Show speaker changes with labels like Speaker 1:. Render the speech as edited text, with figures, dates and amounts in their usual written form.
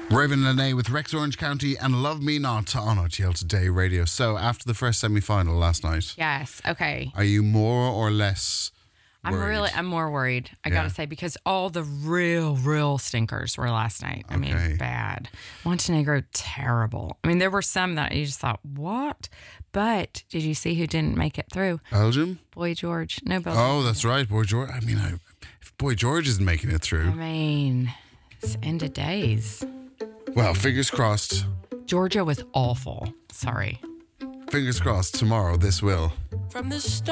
Speaker 1: Raven Lene with Rex Orange County and Love Me Not on RTL Today Radio. So after the first semi-final last night,
Speaker 2: Yes. Okay.
Speaker 1: are you more or less worried?
Speaker 2: I'm more worried, I gotta say, because all the real stinkers were last night. I mean, bad. Montenegro, terrible. I mean, there were some that you just thought, what? But did you see who didn't make it through?
Speaker 1: Belgium?
Speaker 2: Boy George. No, Belgium.
Speaker 1: Oh, that's right, Boy George. I mean, if Boy George isn't making it through.
Speaker 2: I mean, it's end of days.
Speaker 1: Well, fingers crossed.
Speaker 2: Georgia was awful. Sorry.
Speaker 1: Fingers crossed tomorrow this will.
Speaker 3: From the start.